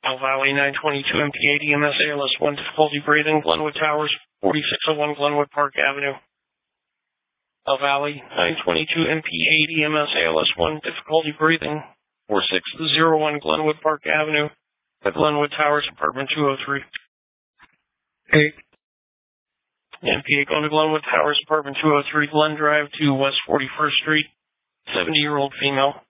El Valley 922 MP8 EMS ALS 1 difficulty breathing, Glenwood Towers, 4601 Glenwood Park Avenue. El Valley 922 MP8 EMS ALS 1 difficulty breathing, 4601 Glenwood Park Avenue, at Glenwood Towers, apartment 203. 8. MP8 going to Glenwood Towers, apartment 203, Glen Drive to West 41st Street, 70-year-old female.